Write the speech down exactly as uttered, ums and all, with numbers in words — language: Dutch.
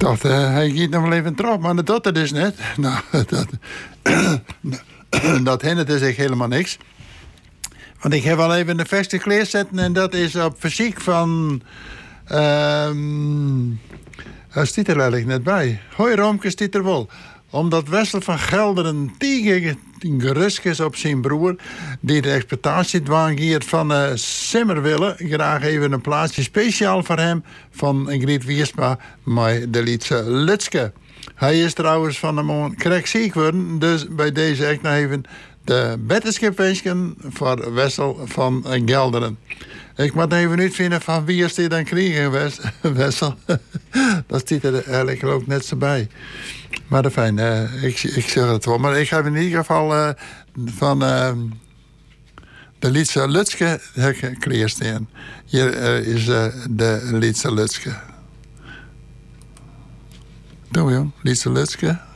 dacht, uh, hij gaat nog wel even terug, maar dat doet het dus net. Nou, dat, dat hindert dus echt helemaal niks. Want ik heb wel even de verste kleer zetten en dat is op fysiek van... Um, hij stiet er eigenlijk net bij. Hoi Romke stiet er wel. Omdat Wessel van Gelderen tegen gerust is op zijn broer... die de exploitatie dwangiert van uh, Simmer willen... graag even een plaatsje speciaal voor hem... van Griet Wiersma met de liedse Lutske. Hij is trouwens van de man krijg ziek worden... dus bij deze echt nog even de beterschap wensen... voor Wessel van Gelderen. Ik moet even uitvinden van wie is die dan kregen, Wessel. Dat zit er eigenlijk ook net zo bij. Maar dat fijn, uh, ik, ik zeg het wel. Maar ik heb in ieder geval uh, van uh, de liedse Lutske gekregen. Hier uh, is uh, de liedse Lutske. Doe jong, liedse Lutske.